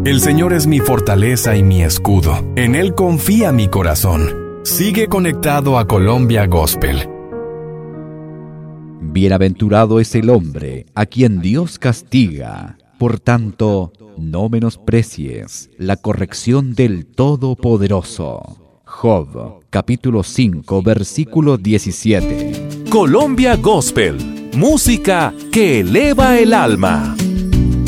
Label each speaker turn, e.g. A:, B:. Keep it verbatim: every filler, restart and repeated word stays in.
A: El Señor es mi fortaleza y mi escudo. En Él confía mi corazón. Sigue conectado a Colombia Gospel.
B: Bienaventurado es el hombre a quien Dios castiga. Por tanto, no menosprecies la corrección del Todopoderoso. Job, capítulo cinco, versículo diecisiete.
C: Colombia Gospel, música que eleva el alma.